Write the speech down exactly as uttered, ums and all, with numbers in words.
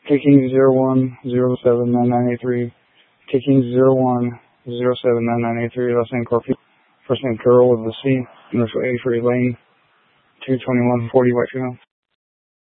Taking zero one zero seven nine nine eight three. Taking zero one zero seven nine nine eight three. Last name Corfu. First name Carol with a C. Commercial eighty-three Lane. two twenty-one forty Whitefield.